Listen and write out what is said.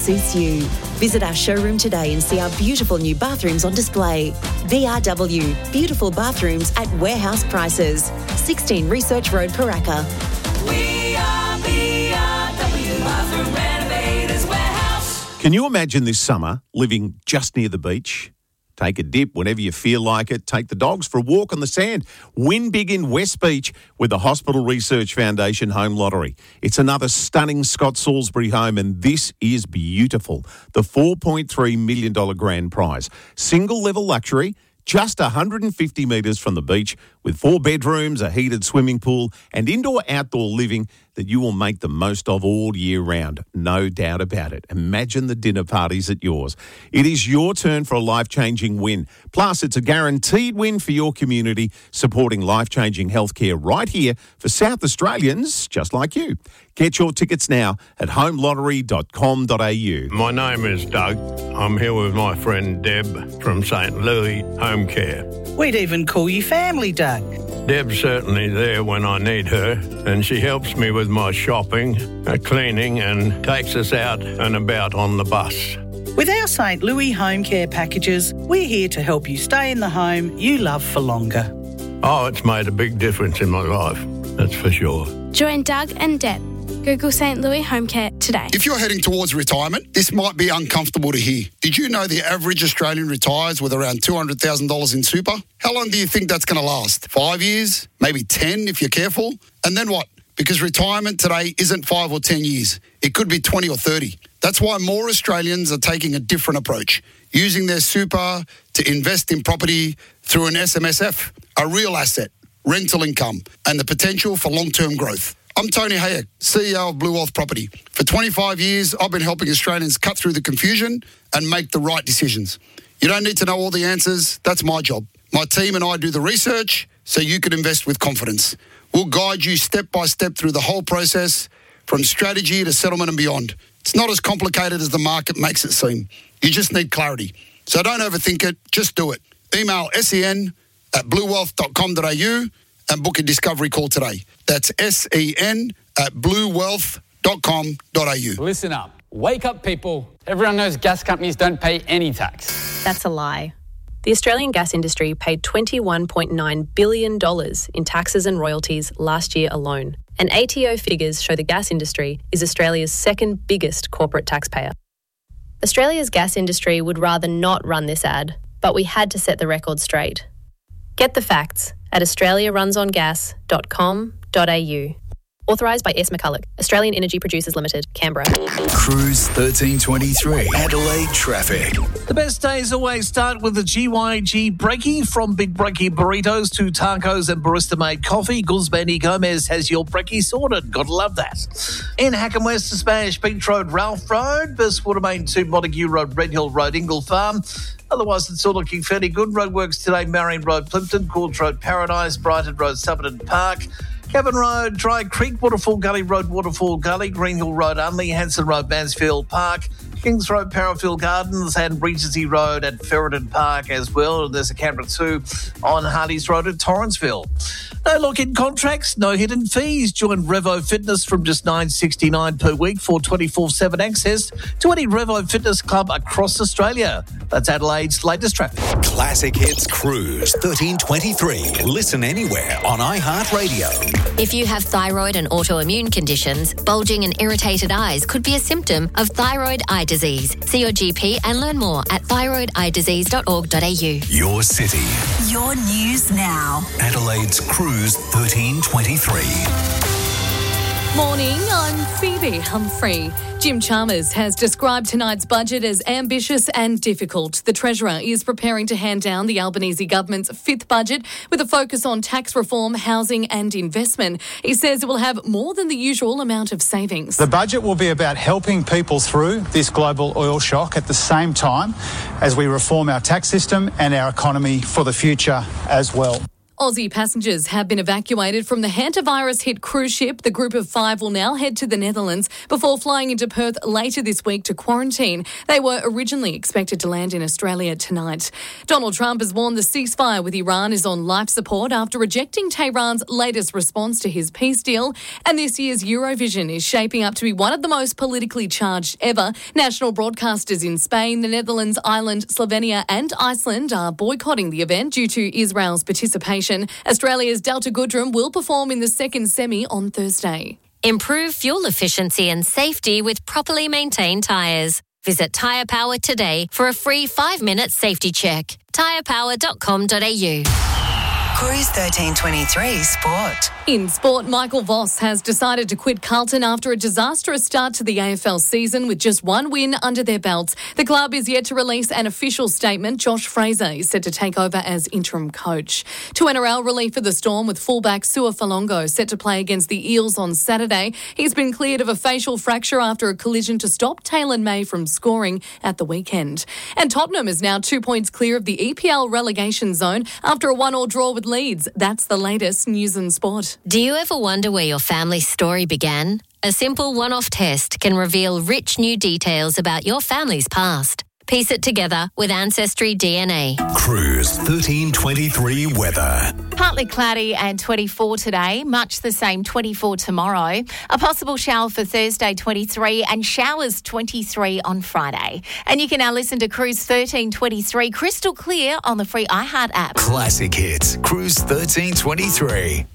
suits you. Visit our showroom today and see our beautiful new bathrooms on display. BRW, beautiful bathrooms at warehouse prices. 16 Research Road, Paraka. We are BRW Bathroom Renovators Warehouse. Can you imagine this summer living just near the beach? Take a dip whenever you feel like it. Take the dogs for a walk on the sand. Win big in West Beach with the Hospital Research Foundation Home Lottery. It's another stunning Scott Salisbury home, and this is beautiful. The $4.3 million grand prize. Single-level luxury, just 150 metres from the beach, with 4 bedrooms, a heated swimming pool, and indoor-outdoor living that you will make the most of all year round. No doubt about it. Imagine the dinner parties at yours. It is your turn for a life-changing win. Plus, it's a guaranteed win for your community, supporting life-changing healthcare right here for South Australians just like you. Get your tickets now at homelottery.com.au. My name is Doug. I'm here with my friend Deb from St. Louis Home Care. We'd even call you family, Doug. Deb's certainly there when I need her, and she helps me with my shopping, cleaning, and takes us out and about on the bus. With our St. Louis Home Care packages, we're here to help you stay in the home you love for longer. Oh, it's made a big difference in my life, that's for sure. Join Doug and Deb. Google St. Louis Home Care today. If you're heading towards retirement, this might be uncomfortable to hear. Did you know the average Australian retires with around $200,000 in super? How long do you think that's going to last? 5 years? Maybe 10 if you're careful? And then what? Because retirement today isn't 5 or 10 years. It could be 20 or 30. That's why more Australians are taking a different approach, using their super to invest in property through an SMSF, a real asset, rental income, and the potential for long-term growth. I'm Tony Hayek, CEO of Blue Wealth Property. For 25 years, I've been helping Australians cut through the confusion and make the right decisions. You don't need to know all the answers. That's my job. My team and I do the research so you can invest with confidence. We'll guide you step by step through the whole process, from strategy to settlement and beyond. It's not as complicated as the market makes it seem. You just need clarity. So don't overthink it. Just do it. Email sen@bluewealth.com.au and book a discovery call today. That's sen@bluewealth.com.au. Listen up. Wake up, people. Everyone knows gas companies don't pay any tax. That's a lie. The Australian gas industry paid $21.9 billion in taxes and royalties last year alone. And ATO figures show the gas industry is Australia's second biggest corporate taxpayer. Australia's gas industry would rather not run this ad, but we had to set the record straight. Get the facts at australiarunsongas.com.au. Authorised by S. McCulloch, Australian Energy Producers Limited, Canberra. Cruise 1323, Adelaide traffic. The best days always start with the GYG Brekkie. From Big Brekkie burritos to tacos and barista-made coffee, Guzmani Gomez has your Brekkie sorted. Gotta love that. In Hackam West to Spanish Beach Road, Ralph Road, Burstwater Main to Montague Road, Red Hill Road, Ingle Farm. Otherwise, it's all looking fairly good. Roadworks today, Marion Road, Plimpton, Court Road, Paradise, Brighton Road, Somerton Park, Cavan Road, Dry Creek, Waterfall Gully Road, Waterfall Gully, Greenhill Road, Unley, Hanson Road, Mansfield Park, Kings Road, Parafield Gardens, and Regency Road at Ferreton Park as well. There's a Canberra 2 on Hardy's Road at Torrenceville. No lock-in contracts, no hidden fees. Join Revo Fitness from just $9.69 per week for 24/7 access to any Revo Fitness club across Australia. That's Adelaide's latest traffic. Classic Hits Cruise 1323. Listen anywhere on iHeartRadio. If you have thyroid and autoimmune conditions, bulging and irritated eyes could be a symptom of thyroid eye disease. See your GP and learn more at thyroideyedisease.org.au. Your city. Your news now. Adelaide's Cruise 1323. Morning, I'm Phoebe Humphrey. Jim Chalmers has described tonight's budget as ambitious and difficult. The Treasurer is preparing to hand down the Albanese government's fifth budget with a focus on tax reform, housing and investment. He says it will have more than the usual amount of savings. The budget will be about helping people through this global oil shock at the same time as we reform our tax system and our economy for the future as well. Aussie passengers have been evacuated from the hantavirus-hit cruise ship. The group of 5 will now head to the Netherlands before flying into Perth later this week to quarantine. They were originally expected to land in Australia tonight. Donald Trump has warned the ceasefire with Iran is on life support after rejecting Tehran's latest response to his peace deal. And this year's Eurovision is shaping up to be one of the most politically charged ever. National broadcasters in Spain, the Netherlands, Ireland, Slovenia and Iceland are boycotting the event due to Israel's participation. Australia's Delta Goodrem will perform in the second semi on Thursday. Improve fuel efficiency and safety with properly maintained tyres. Visit Tyre Power today for a free 5-minute safety check. tyrepower.com.au. Cruise 1323 Sport. In sport, Michael Voss has decided to quit Carlton after a disastrous start to the AFL season with just one win under their belts. The club is yet to release an official statement. Josh Fraser is set to take over as interim coach. To NRL relief for the Storm with fullback Sua Falongo set to play against the Eels on Saturday. He's been cleared of a facial fracture after a collision to stop Taylor May from scoring at the weekend. And Tottenham is now 2 points clear of the EPL relegation zone after a 1-1 draw with Leeds. That's the latest news and sport. Do you ever wonder where your family's story began? A simple one-off test can reveal rich new details about your family's past. Piece it together with Ancestry DNA. Cruise 1323 weather. Partly cloudy and 24 today, much the same 24 tomorrow. A possible shower for Thursday 23 and showers 23 on Friday. And you can now listen to Cruise 1323 crystal clear on the free iHeart app. Classic hits. Cruise 1323.